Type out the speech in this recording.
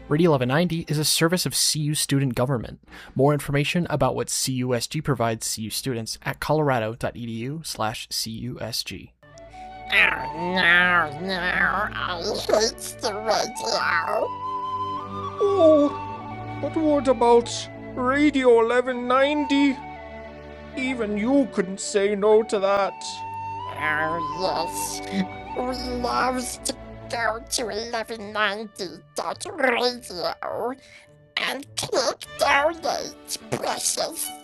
Radio 1190 is a service of CU student government. More information about what CUSG provides CU students at colorado.edu/CUSG. Oh, no, I hate the radio. Oh, but what about Radio 1190? Even you couldn't say no to that. Oh, yes. We love to go to 1190.radio and click donate, precious.